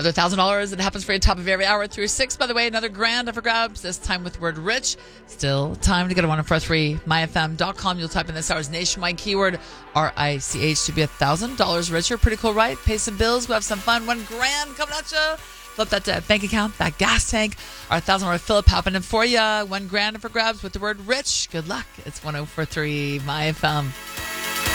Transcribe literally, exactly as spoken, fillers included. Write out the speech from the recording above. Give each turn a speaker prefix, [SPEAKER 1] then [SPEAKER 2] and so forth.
[SPEAKER 1] Another one thousand dollars. It happens for you top of every hour through six. By the way, another grand up for grabs, this time with word rich. Still time to get a one for free. my f m dot com. You'll type in this hour's nationwide keyword, R I C H, to be one thousand dollars richer. Pretty cool, right? Pay some bills. We'll have some fun. One grand coming at you. Flip that uh, bank account, that gas tank. Our one thousand dollars fill-up happening for you. One grand up for grabs with the word rich. Good luck. It's one oh four three My F M.